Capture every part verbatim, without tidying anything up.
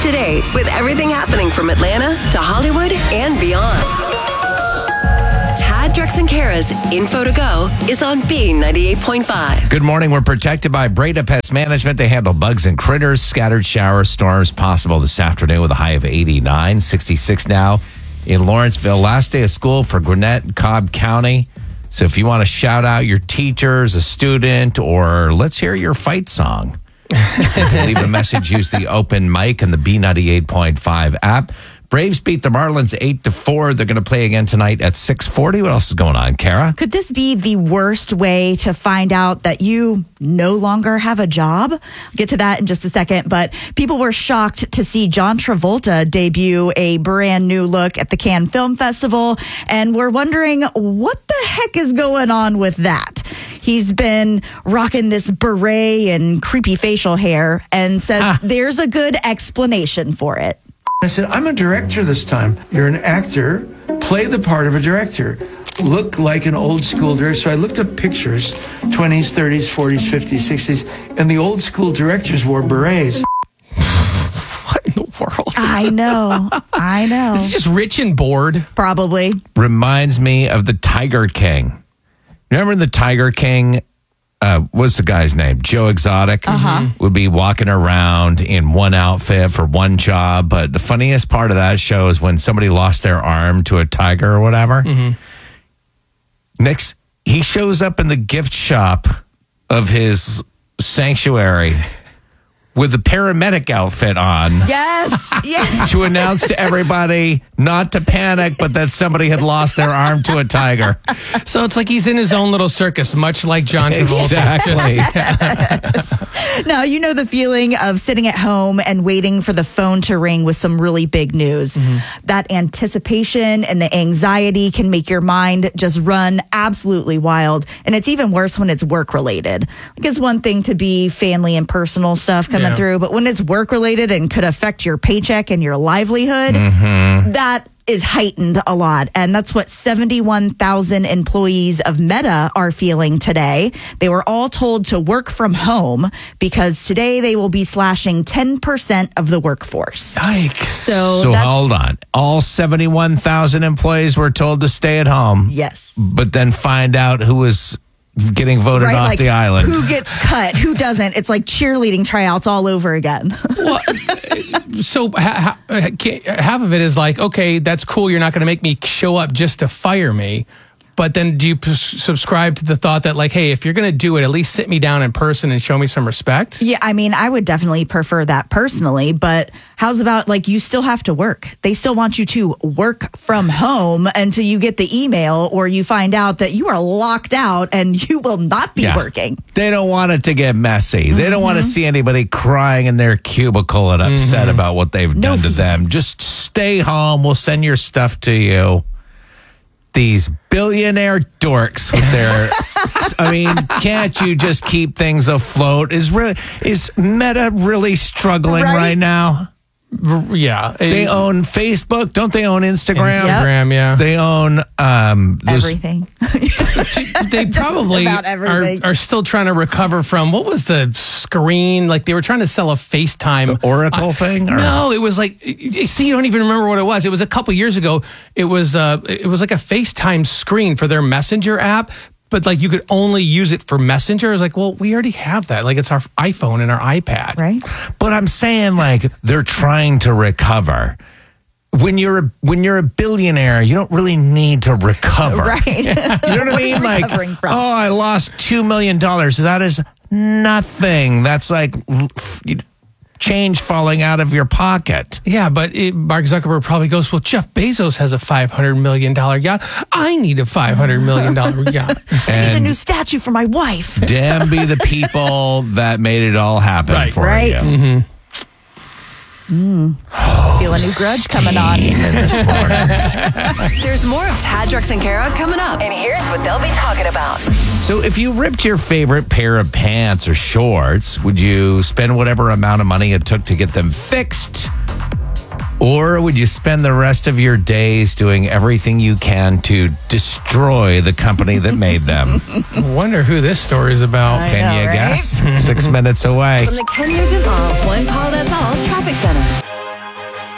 to-date with everything happening from Atlanta to Hollywood and beyond. Tad, Drex, and Kara's Info to Go is on B ninety-eight point five. Good morning. We're protected by Breda Pest Management. They handle bugs and critters. Scattered shower storms possible this afternoon with a high of eighty-nine. sixty-six now in Lawrenceville. Last day of school for Gwinnett and Cobb County. So if you want to shout out your teachers, a student, or let's hear your fight song, you can leave a message. Use the open mic and the B ninety-eight point five app. Braves beat the Marlins eight to four. They're going to play again tonight at six forty. What else is going on, Kara? Could this be the worst way to find out that you no longer have a job? I'll get to that in just a second. But people were shocked to see John Travolta debut a brand new look at the Cannes Film Festival. And we're wondering what the heck is going on with that. He's been rocking this beret and creepy facial hair and says ah. there's a good explanation for it. I said, I'm a director this time. You're an actor. Play the part of a director. Look like an old school director. So I looked up pictures, twenties, thirties, forties, fifties, sixties, and the old school directors wore berets. What in the world? I know. I know. This is just rich and bored. Probably. Reminds me of the Tiger King. Remember the Tiger King? Uh, what's the guy's name? Joe Exotic uh-huh. would be walking around in one outfit for one job. But the funniest part of that show is when somebody lost their arm to a tiger or whatever. Mm-hmm. Next, he shows up in the gift shop of his sanctuary with a paramedic outfit on. Yes, yes. To announce to everybody not to panic, but that somebody had lost their arm to a tiger. So it's like he's in his own little circus, much like John Travolta. Exactly. Yes. Now, you know the feeling of sitting at home and waiting for the phone to ring with some really big news. Mm-hmm. That anticipation and the anxiety can make your mind just run absolutely wild. And it's even worse when it's work-related. Like, it's one thing to be family and personal stuff coming yeah. through, but when it's work-related and could affect your paycheck and your livelihood, mm-hmm. that is heightened a lot. And that's what seventy-one thousand employees of Meta are feeling today. They were all told to work from home because today they will be slashing ten percent of the workforce. Yikes. So, so hold on. All seventy-one thousand employees were told to stay at home. Yes. But then find out who was getting voted right, off like, the island. Who gets cut? Who doesn't? It's like cheerleading tryouts all over again. Well, so ha- ha- half of it is like, okay, that's cool. You're not going to make me show up just to fire me. But then do you p- subscribe to the thought that, like, hey, if you're going to do it, at least sit me down in person and show me some respect? Yeah, I mean, I would definitely prefer that personally. But how's about, like, you still have to work? They still want you to work from home until you get the email or you find out that you are locked out and you will not be yeah. working. They don't want it to get messy. Mm-hmm. They don't want to see anybody crying in their cubicle and upset mm-hmm. about what they've no done to fear. them. Just stay home. We'll send your stuff to you. These billionaire dorks with their, I mean, can't you just keep things afloat? Is really is Meta really struggling right, right now? Yeah. They own Facebook. Don't they own Instagram? Instagram, yeah. They own um, everything. They probably are, are still trying to recover from, what was the screen? Like they were trying to sell a FaceTime. The Oracle uh, thing? Or? No, it was like, see, you don't even remember what it was. It was a couple years ago. It was, uh, it was like a FaceTime screen for their Messenger app. But like you could only use it for Messenger. I was like, well, we already have that. Like it's our iPhone and our iPad. Right. But I'm saying like they're trying to recover. When you're a, when you're a billionaire, you don't really need to recover. Right. You know what I mean? Like, from? oh, I lost two million dollars. That is nothing. That's like change falling out of your pocket. Yeah, but it, Mark Zuckerberg probably goes, well, Jeff Bezos has a five hundred million dollars yacht. I need a five hundred million dollars yacht. I need a new statue for my wife. Damn be the people that made it all happen right. for right. you. Mm-hmm. Mm. Oh, feel a new grudge coming on. This morning. There's more of Tad, Drex, and Kara coming up, and here's what they'll be talking about. So if you ripped your favorite pair of pants or shorts, would you spend whatever amount of money it took to get them fixed? Or would you spend the rest of your days doing everything you can to destroy the company that made them? I wonder who this story is about. I Can know, you right? guess? Six minutes away. From the Ken Nugent Law One Call That's All Traffic Center.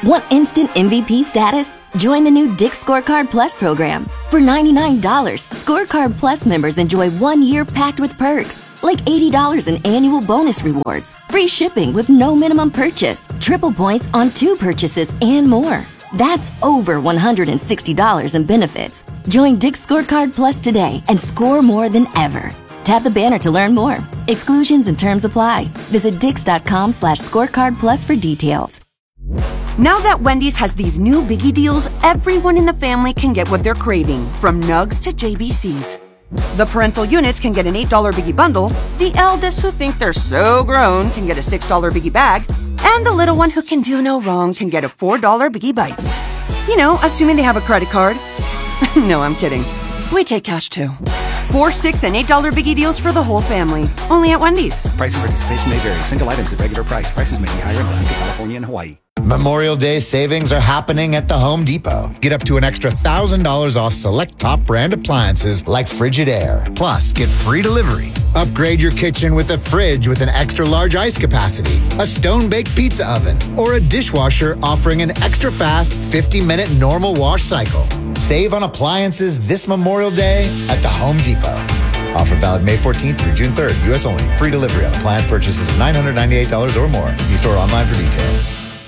Want instant M V P status? Join the new Dick's Scorecard Plus program. For ninety-nine dollars, Scorecard Plus members enjoy one year packed with perks, like eighty dollars in annual bonus rewards, free shipping with no minimum purchase, triple points on two purchases, and more. That's over one hundred sixty dollars in benefits. Join Dick's Scorecard Plus today and score more than ever. Tap the banner to learn more. Exclusions and terms apply. Visit dix.com slash scorecard plus for details. Now that Wendy's has these new biggie deals, everyone in the family can get what they're craving, from nugs to J B Cs. The parental units can get an eight dollar biggie bundle, the eldest who think they're so grown can get a six dollar biggie bag, and the little one who can do no wrong can get a four dollar biggie bites. You know, assuming they have a credit card. No, I'm kidding. We take cash too. Four, six, and eight dollar biggie deals for the whole family. Only at Wendy's. Price and participation may vary. Single items at regular price. Prices may be higher in Alaska, California, and Hawaii. Memorial Day savings are happening at the Home Depot. Get up to an extra one thousand dollars off select top brand appliances like Frigidaire. Plus, get free delivery. Upgrade your kitchen with a fridge with an extra large ice capacity, a stone-baked pizza oven, or a dishwasher offering an extra fast fifty minute normal wash cycle. Save on appliances this Memorial Day at the Home Depot. Offer valid May fourteenth through June third. U S only. Free delivery on appliance purchases of nine hundred ninety-eight dollars or more. See store online for details.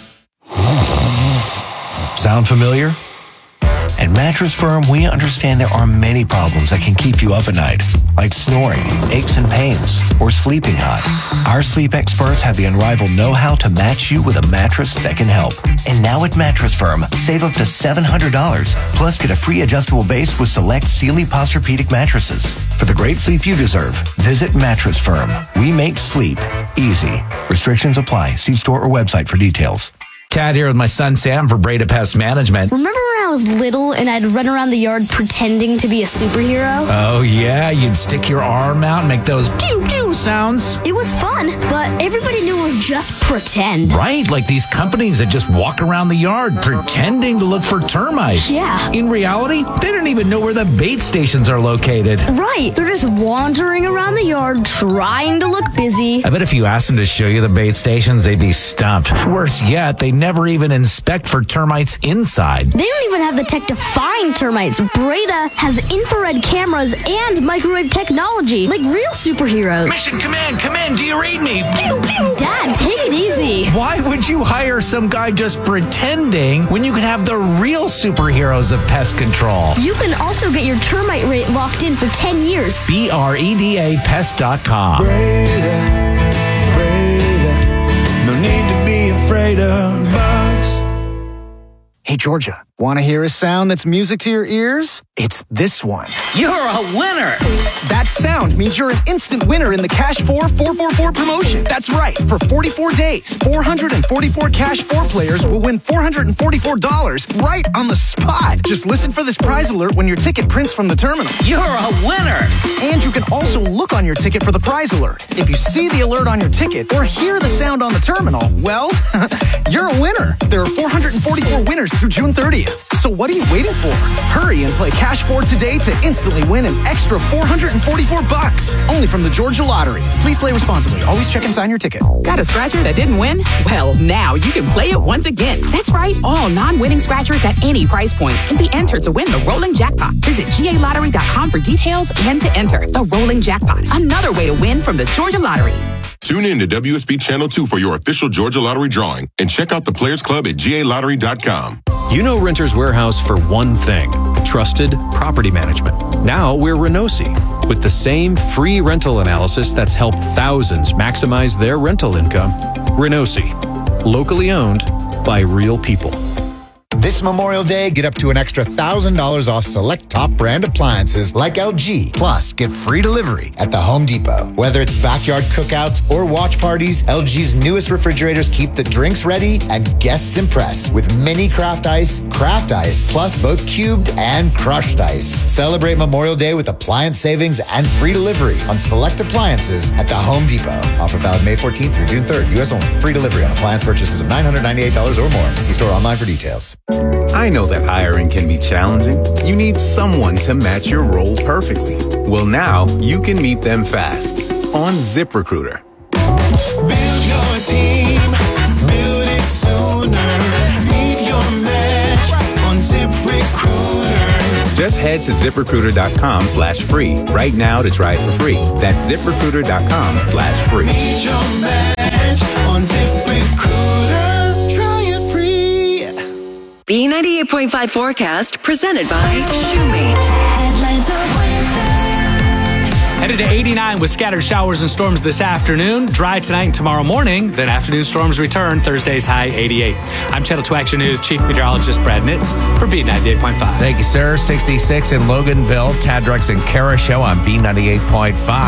Sound familiar? At Mattress Firm, we understand there are many problems that can keep you up at night, like snoring, aches and pains, or sleeping hot. Our sleep experts have the unrivaled know-how to match you with a mattress that can help. And now at Mattress Firm, save up to seven hundred dollars, plus get a free adjustable base with select Sealy Posturepedic mattresses. For the great sleep you deserve, visit Mattress Firm. We make sleep easy. Restrictions apply. See store or website for details. Tad here with my son Sam for Breda Pest Management. Remember when I was little and I'd run around the yard pretending to be a superhero? Oh, yeah. You'd stick your arm out and make those pew pew sounds. It was fun, but everybody knew it was just pretend. Right, like these companies that just walk around the yard pretending to look for termites. Yeah. In reality, they don't even know where the bait stations are located. Right. They're just wandering around the yard trying to look busy. I bet if you asked them to show you the bait stations, they'd be stumped. Worse yet, they never even inspect for termites inside. They don't even have the tech to find termites. Breda has infrared cameras and microwave technology, like real superheroes. Mission Command, come in. Do you read me? Pew, pew. Dad, take it easy. Why would you hire some guy just pretending when you could have the real superheroes of pest control? You can also get your termite rate locked in for ten years. B R E D A pest dot com. Breda, Breda, no need to be afraid of bugs. Hey, Georgia, want to hear a sound that's music to your ears? It's this one. You're a winner. That sound means you're an instant winner in the Cash four four four four promotion. That's right. For forty-four days, four hundred forty-four Cash four players will win four hundred forty-four dollars right on the spot. Just listen for this prize alert when your ticket prints from the terminal. You're a winner. And you can also look on your ticket for the prize alert. If you see the alert on your ticket or hear the sound on the terminal, well, you're a winner. There are four hundred forty-four winners through June thirtieth. So what are you waiting for? Hurry and play Cash four today to instantly win an extra four hundred forty-four bucks. Only from the Georgia Lottery. Please play responsibly. Always check and sign your ticket. Got a scratcher that didn't win? Well, now you can play it once again. That's right. All non-winning scratchers at any price point can be entered to win the rolling jackpot. Visit G A lottery dot com for details and to enter the rolling jackpot. Another way to win from the Georgia Lottery. Tune in to W S B Channel two for your official Georgia Lottery drawing and check out the Players Club at G A lottery dot com. You know Renters Warehouse for one thing, trusted property management. Now we're Renosi, with the same free rental analysis that's helped thousands maximize their rental income. Renosi, locally owned by real people. This Memorial Day, get up to an extra one thousand dollars off select top brand appliances like L G. Plus, get free delivery at the Home Depot. Whether it's backyard cookouts or watch parties, L G's newest refrigerators keep the drinks ready and guests impressed with mini craft ice, craft ice, plus both cubed and crushed ice. Celebrate Memorial Day with appliance savings and free delivery on select appliances at the Home Depot. Offer valid May fourteenth through June third. U S only. Free delivery on appliance purchases of nine hundred ninety-eight dollars or more. See store online for details. I know that hiring can be challenging. You need someone to match your role perfectly. Well, now you can meet them fast on ZipRecruiter. Build your team, build it sooner. Just head to ZipRecruiter.com slash free right now to try it for free. That's ZipRecruiter.com slash free. Meet your match on ZipRecruiter. Try it free. B ninety-eight point five forecast presented by Shoemate. Atlanta weather. Headed to eighty-nine with scattered showers and storms this afternoon. Dry tonight and tomorrow morning. Then afternoon storms return. Thursday's high eighty-eight. I'm Channel two Action News Chief Meteorologist Brad Nitz for B ninety-eight point five. Thank you, sir. sixty-six in Loganville. Tad Drex and Kara show on B ninety-eight point five.